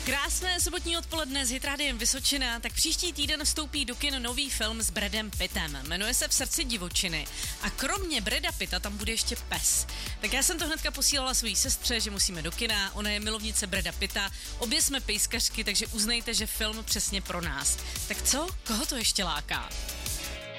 Krásné sobotní odpoledne s Hitrádiem Vysočina. Tak příští týden vstoupí do kin nový film s Bradem Pittem. Jmenuje se V srdci divočiny. A kromě Brada Pitta tam bude ještě pes. Tak já jsem to hnedka posílala svojí sestře, že musíme do kina. Ona je milovnice Brada Pitta. Obě jsme pejskařky, takže uznejte, že film přesně pro nás. Tak co? Koho to ještě láká?